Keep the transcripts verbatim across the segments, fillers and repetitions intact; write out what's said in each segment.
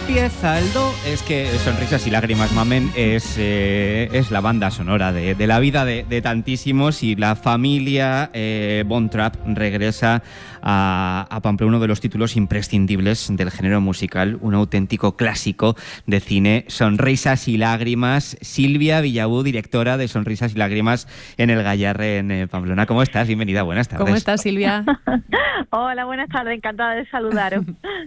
empieza el do, es que Sonrisas y Lágrimas Mamen es, eh, es la banda sonora de, de la vida de, de tantísimos, y la familia eh, Von Trapp regresa a, a Pamplona, uno de los títulos imprescindibles del género musical, un auténtico clásico de cine, Sonrisas y Lágrimas. Silvia Villabú, directora de Sonrisas y Lágrimas en el Gayarre en eh, Pamplona. ¿Cómo estás? Bienvenida, buenas tardes. ¿Cómo estás, Silvia? Hola, buenas tardes, encantada de saludaros.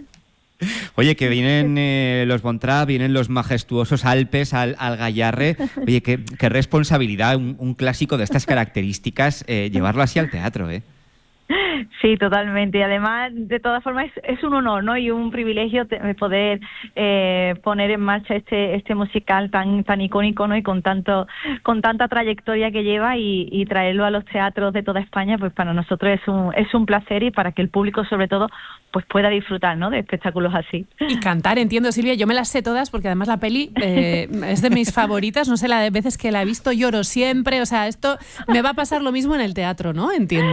Oye, que vienen eh, los Von Trapp, vienen los majestuosos Alpes al, al Gayarre. Oye, qué, qué responsabilidad, un, un clásico de estas características, eh, llevarlo así al teatro, ¿eh? Sí, totalmente. Y además, de todas formas, es, es un honor, ¿no? Y un privilegio te, poder eh, poner en marcha este este musical tan tan icónico, ¿no? Y con tanto con tanta trayectoria que lleva, y, y traerlo a los teatros de toda España, pues para nosotros es un es un placer, y para que el público, sobre todo, pues pueda disfrutar, ¿no? De espectáculos así. Y cantar, entiendo, Silvia. Yo me las sé todas porque además la peli eh, es de mis favoritas. No sé, la de veces que la he visto lloro siempre. O sea, esto me va a pasar lo mismo en el teatro, ¿no? Entiendo.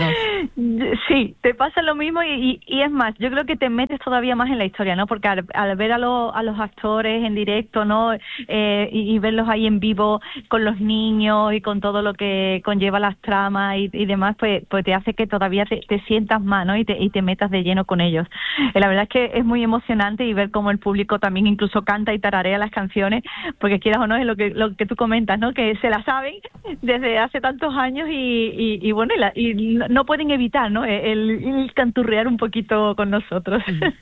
Sí, te pasa lo mismo, y, y, y es más, yo creo que te metes todavía más en la historia, ¿no? Porque al, al ver a, lo, a los actores en directo, ¿no? Eh, y, y verlos ahí en vivo con los niños y con todo lo que conlleva las tramas y, y demás, pues, pues te hace que todavía te, te sientas más, ¿no? Y te, y te metas de lleno con ellos. Eh, la verdad es que es muy emocionante, y ver cómo el público también incluso canta y tararea las canciones, porque quieras o no, es lo que lo que tú comentas, ¿no? Que se la saben desde hace tantos años, y, y, y bueno, y, la, y no pueden evitar, ¿no? El, el canturrear un poquito con nosotros.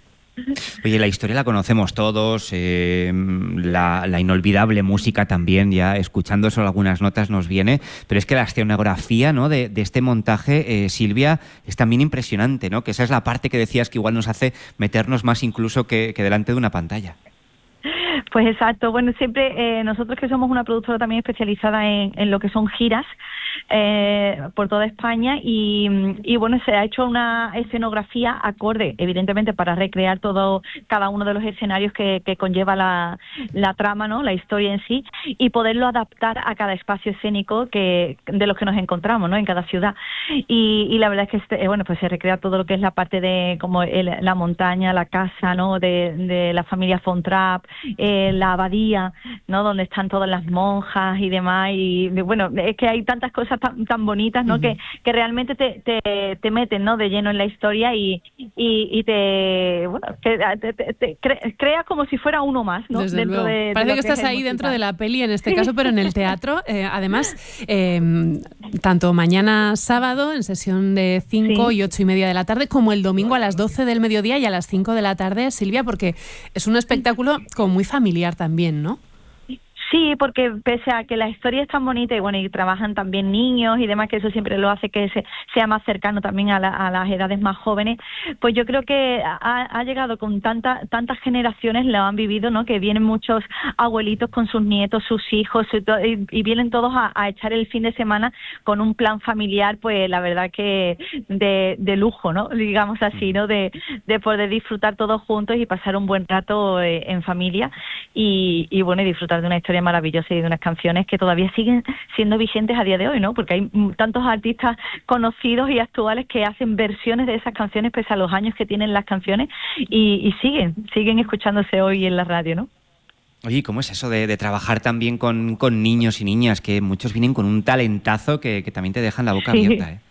Oye, la historia la conocemos todos, eh, la, la inolvidable música también, ya escuchando solo algunas notas nos viene, pero es que la escenografía, ¿no? de, de este montaje, eh, Silvia, es también impresionante, ¿no? Que esa es la parte que decías que igual nos hace meternos más incluso que, que delante de una pantalla. Pues exacto, bueno, siempre eh, nosotros, que somos una productora también especializada en, en lo que son giras eh, por toda España, y, y bueno, se ha hecho una escenografía acorde, evidentemente, para recrear todo cada uno de los escenarios que, que conlleva la, la trama, ¿no? La historia en sí, y poderlo adaptar a cada espacio escénico que de los que nos encontramos, ¿no? En cada ciudad. Y, y la verdad es que este, bueno, pues se recrea todo lo que es la parte de como el, la montaña, la casa, ¿no? De, de la familia Von Trapp, eh, la abadía, ¿no? Donde están todas las monjas y demás, y bueno, es que hay tantas cosas tan, tan bonitas, ¿no? Uh-huh. que, que realmente te, te, te meten, ¿no? De lleno en la historia, y, y, y te, bueno, que te, te, te cre, creas como si fuera uno más, ¿no? Desde dentro luego. de, Parece de que, que estás ahí dentro de la peli, en este caso, pero en el teatro. Eh, además, eh, tanto mañana sábado, en sesión de cinco sí. y ocho y media de la tarde, como el domingo a las doce del mediodía y a las cinco de la tarde, Silvia, porque es un espectáculo como muy familiar también, ¿no? Sí, porque pese a que la historia es tan bonita, y bueno, y trabajan también niños y demás, que eso siempre lo hace que se, sea más cercano también a, la, a las edades más jóvenes, pues yo creo que ha, ha llegado con tanta, tantas generaciones, lo han vivido, ¿no? Que vienen muchos abuelitos con sus nietos, sus hijos, y, y vienen todos a, a echar el fin de semana con un plan familiar, pues la verdad que de, de lujo, ¿no? Digamos así, ¿no? De, de poder disfrutar todos juntos y pasar un buen rato eh, en familia, y, y bueno, y disfrutar de una historia maravillosa y de unas canciones que todavía siguen siendo vigentes a día de hoy, ¿no? Porque hay tantos artistas conocidos y actuales que hacen versiones de esas canciones pese a los años que tienen las canciones, y, y siguen, siguen escuchándose hoy en la radio, ¿no? Oye, ¿cómo es eso de, de trabajar también con, con niños y niñas? Que muchos vienen con un talentazo que, que también te dejan la boca sí. abierta, ¿eh?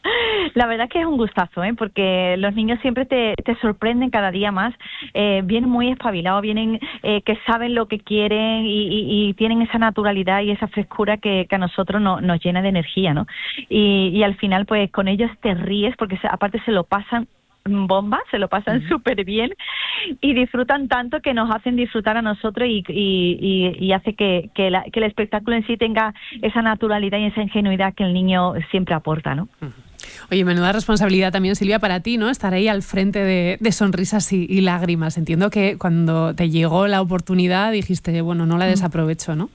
La verdad que es un gustazo, ¿eh? Porque los niños siempre te, te sorprenden cada día más, eh, vienen muy espabilados, vienen eh, que saben lo que quieren, y, y, y tienen esa naturalidad y esa frescura que, que a nosotros no, nos llena de energía, ¿no? Y, y al final, pues con ellos te ríes, porque se, aparte se lo pasan bomba, se lo pasan uh-huh. súper bien, y disfrutan tanto que nos hacen disfrutar a nosotros, y, y, y, y hace que, que, la, que el espectáculo en sí tenga esa naturalidad y esa ingenuidad que el niño siempre aporta, ¿no? Uh-huh. Oye, menuda responsabilidad también, Silvia, para ti, ¿no? Estar ahí al frente de, de Sonrisas y, y Lágrimas. Entiendo que cuando te llegó la oportunidad dijiste, bueno, no la desaprovecho, ¿no?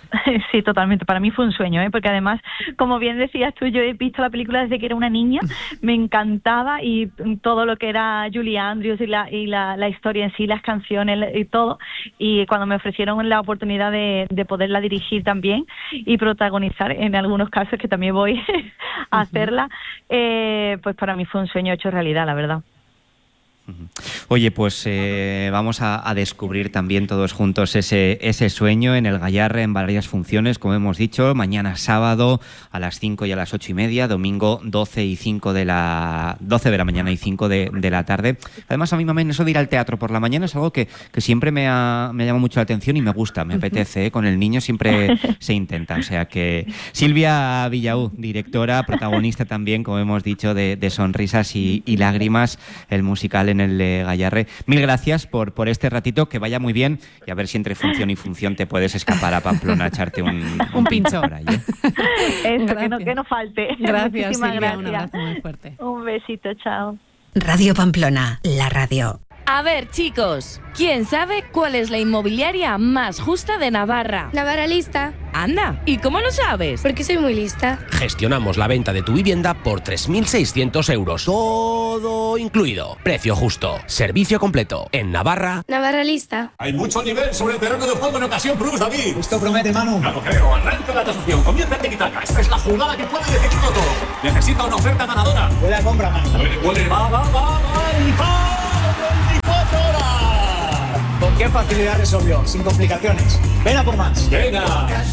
Sí, totalmente. Para mí fue un sueño, ¿eh? Porque además, como bien decías tú, yo he visto la película desde que era una niña, me encantaba, y todo lo que era Julie Andrews y la y la, la historia en sí, las canciones y todo, y cuando me ofrecieron la oportunidad de, de poderla dirigir también y protagonizar en algunos casos, que también voy a hacerla, eh, pues para mí fue un sueño hecho realidad, la verdad. Oye, pues eh, vamos a, a descubrir también todos juntos ese, ese sueño en el Gayarre en varias funciones, como hemos dicho, mañana sábado a las cinco y a las ocho y media, domingo doce y cinco de la doce de la mañana y cinco de, de la tarde. Además, a mí, mamá, eso de ir al teatro por la mañana es algo que, que siempre me ha, me llama mucho la atención y me gusta, me apetece, ¿eh? Con el niño siempre se intenta. O sea que Silvia Villaú, directora, protagonista también, como hemos dicho, de, de Sonrisas y, y Lágrimas, el musical en el eh, Gayarre. Mil gracias por, por este ratito, que vaya muy bien y a ver si entre función y función te puedes escapar a Pamplona a echarte un, un, un pincho por ahí, ¿eh? Eso, que no, que no falte. Gracias, Muchísimas Silvia, gracias. un abrazo muy fuerte. Un besito, chao. Radio Pamplona, la radio. A ver, chicos, ¿quién sabe cuál es la inmobiliaria más justa de Navarra? Navarra Lista. Anda, ¿y cómo lo sabes? Porque soy muy lista. Gestionamos la venta de tu vivienda por tres mil seiscientos euros. Todo incluido. Precio justo. Servicio completo. En Navarra. Navarra Lista. Hay mucho nivel sobre el terreno de juego en Ocasión Plus, David. Esto promete, Manu. No lo creo. Arranca la tasación. Comienza el tiki-taka. Esta es la jugada que puede decidirlo todo. Necesita una oferta ganadora. Huele a compra, Manu. Huele, huele, va, va, va, va. Y va. veinticuatro horas. ¿Con qué facilidad resolvió? Sin complicaciones. Ven a por más. Venga.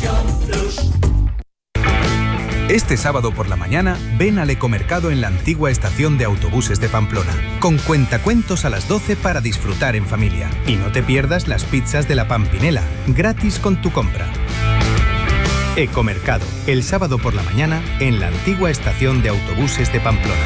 Este sábado por la mañana, ven al Ecomercado en la antigua estación de autobuses de Pamplona, con cuentacuentos a las doce para disfrutar en familia. Y no te pierdas las pizzas de la Pampinela, gratis con tu compra. Ecomercado, el sábado por la mañana, en la antigua estación de autobuses de Pamplona.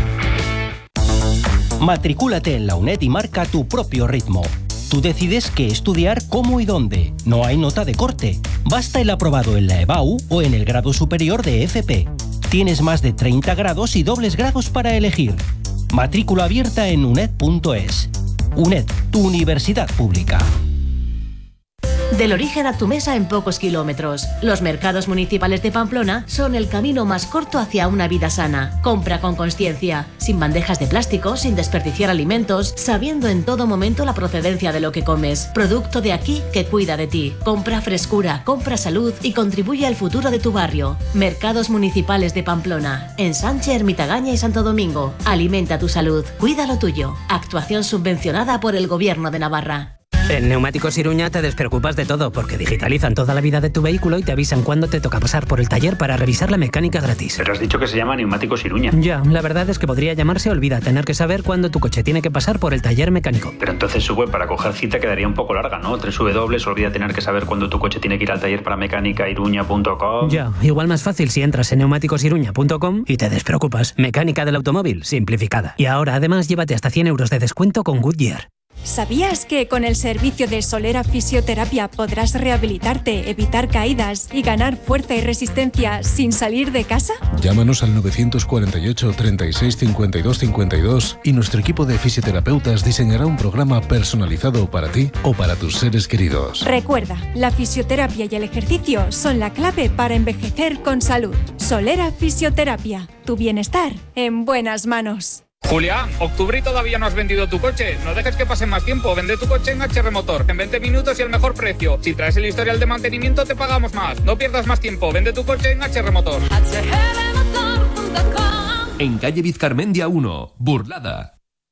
Matricúlate en la UNED y marca tu propio ritmo. Tú decides qué estudiar, cómo y dónde. No hay nota de corte. Basta el aprobado en la EBAU o en el grado superior de F P. Tienes más de treinta grados y dobles grados para elegir. Matrícula abierta en uned punto es. UNED, tu universidad pública. Del origen a tu mesa en pocos kilómetros. Los mercados municipales de Pamplona son el camino más corto hacia una vida sana. Compra con consciencia, sin bandejas de plástico, sin desperdiciar alimentos, sabiendo en todo momento la procedencia de lo que comes. Producto de aquí que cuida de ti. Compra frescura, compra salud y contribuye al futuro de tu barrio. Mercados municipales de Pamplona, en Sánchez, Ermitagaña y Santo Domingo. Alimenta tu salud, cuida lo tuyo. Actuación subvencionada por el Gobierno de Navarra. En Neumáticos Iruña te despreocupas de todo porque digitalizan toda la vida de tu vehículo y te avisan cuándo te toca pasar por el taller para revisar la mecánica gratis. Pero has dicho que se llama Neumáticos Iruña. Ya, la verdad es que podría llamarse Olvida, tener que saber cuándo tu coche tiene que pasar por el taller mecánico. Pero entonces su web para coger cita quedaría un poco larga, ¿no? Tres W, olvida tener que saber cuándo tu coche tiene que ir al taller para mecánica iruña punto com. Ya, igual más fácil si entras en neumáticos iruña punto com y te despreocupas. Mecánica del automóvil, simplificada. Y ahora además llévate hasta cien euros de descuento con Goodyear. ¿Sabías que con el servicio de Solera Fisioterapia podrás rehabilitarte, evitar caídas y ganar fuerza y resistencia sin salir de casa? Llámanos al novecientos cuarenta y ocho, treinta y seis, cincuenta y dos cincuenta y dos y nuestro equipo de fisioterapeutas diseñará un programa personalizado para ti o para tus seres queridos. Recuerda, la fisioterapia y el ejercicio son la clave para envejecer con salud. Solera Fisioterapia, tu bienestar en buenas manos. Julián, octubre y todavía no has vendido tu coche. No dejes que pase más tiempo. Vende tu coche en H R Motor. En veinte minutos y al mejor precio. Si traes el historial de mantenimiento te pagamos más. No pierdas más tiempo. Vende tu coche en H R Motor. En calle Vizcarmendia uno, Burlada.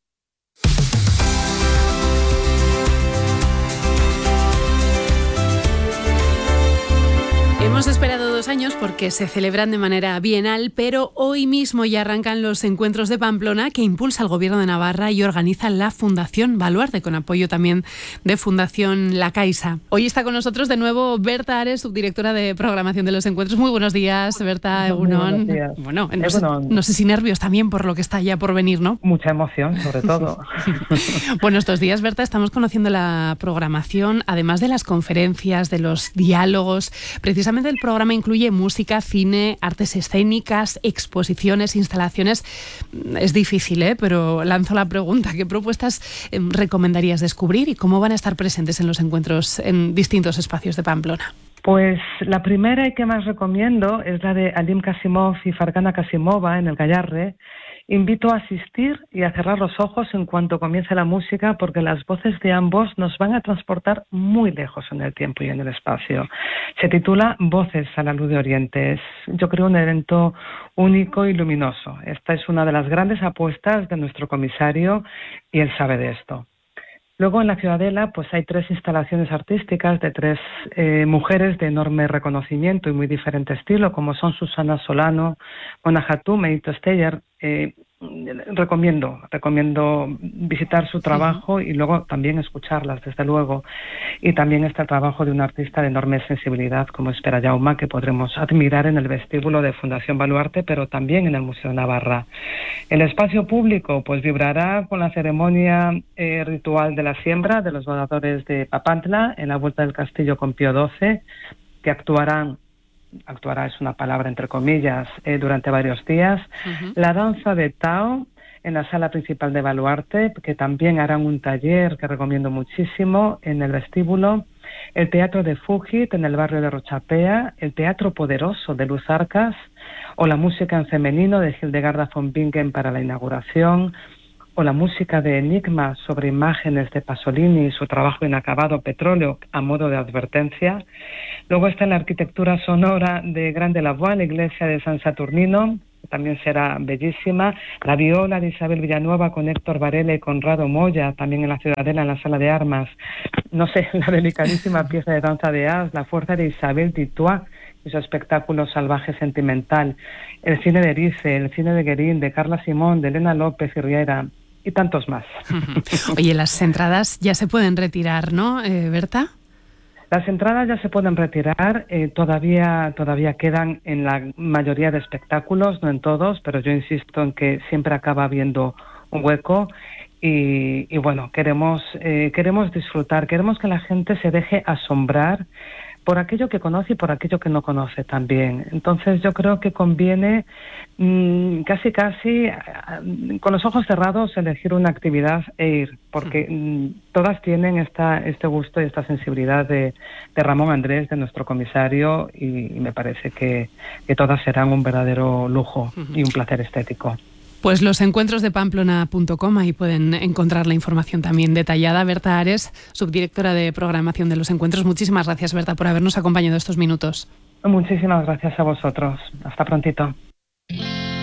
Hemos esperado dos años porque se celebran de manera bienal, pero hoy mismo ya arrancan los encuentros de Pamplona que impulsa el Gobierno de Navarra y organiza la Fundación Baluarte, con apoyo también de Fundación La Caixa. Hoy está con nosotros de nuevo Berta Ares, subdirectora de programación de los encuentros. Muy buenos días, Berta. Egunon. Bueno, no sé, no sé si nervios también por lo que está ya por venir, ¿no? Mucha emoción, sobre todo. Bueno, estos días, Berta, estamos conociendo la programación, además de las conferencias, de los diálogos. Precisamente el programa incluye música, cine, artes escénicas, exposiciones, instalaciones. Es difícil, ¿eh? Pero lanzo la pregunta. ¿Qué propuestas eh, recomendarías descubrir y cómo van a estar presentes en los encuentros en distintos espacios de Pamplona? Pues la primera y que más recomiendo es la de Alim Kasimov y Fargana Kasimova en el Gayarre, Invito a asistir y a cerrar los ojos en cuanto comience la música, porque las voces de ambos nos van a transportar muy lejos en el tiempo y en el espacio. Se titula Voces a la luz de Oriente. Es, yo creo, un evento único y luminoso. Esta es una de las grandes apuestas de nuestro comisario y él sabe de esto. Luego en la Ciudadela pues hay tres instalaciones artísticas de tres eh, mujeres de enorme reconocimiento y muy diferente estilo, como son Susana Solano, Mona Hatoum e Ito Steyer. Eh, recomiendo, recomiendo visitar su trabajo y luego también escucharlas, desde luego. Y también está el trabajo de un artista de enorme sensibilidad como es Pere Jaume, que podremos admirar en el vestíbulo de Fundación Baluarte, pero también en el Museo de Navarra. El espacio público pues vibrará con la ceremonia eh, ritual de la siembra de los bordadores de Papantla en la vuelta del castillo con Pío doce, que actuarán actuará es una palabra entre comillas, eh, durante varios días. Uh-huh. La danza de Tao en la sala principal de Baluarte, que también harán un taller que recomiendo muchísimo en el vestíbulo. El Teatro de Fugit en el barrio de Rochapea, el Teatro Poderoso de Luz Arcas, o la música en femenino de Hildegarda von Bingen para la inauguración, o la música de Enigma sobre imágenes de Pasolini y su trabajo inacabado Petróleo a modo de advertencia. Luego está la arquitectura sonora de Grande Lavoie, la iglesia de San Saturnino, que también será bellísima. La viola de Isabel Villanueva con Héctor Varela y Conrado Moya, también en la Ciudadela, en la Sala de Armas. No sé, la delicadísima pieza de danza de As, La fuerza de Isabel Titois y su espectáculo salvaje sentimental. El cine de Erice, el cine de Guérin, de Carla Simón, de Elena López y Riera, y tantos más. Oye, las entradas ya se pueden retirar, ¿no, eh, Berta? Las entradas ya se pueden retirar, eh, todavía todavía quedan en la mayoría de espectáculos, no en todos, pero yo insisto en que siempre acaba habiendo un hueco y, y bueno, queremos eh, queremos disfrutar, queremos que la gente se deje asombrar por aquello que conoce y por aquello que no conoce también. Entonces yo creo que conviene mmm, casi casi con los ojos cerrados elegir una actividad e ir, porque mmm, todas tienen esta este gusto y esta sensibilidad de, de Ramón Andrés, de nuestro comisario, y, y me parece que, que todas serán un verdadero lujo y un placer estético. Pues los encuentros de pamplona punto com, ahí pueden encontrar la información también detallada. Berta Ares, subdirectora de programación de los encuentros. Muchísimas gracias, Berta, por habernos acompañado estos minutos. Muchísimas gracias a vosotros. Hasta prontito.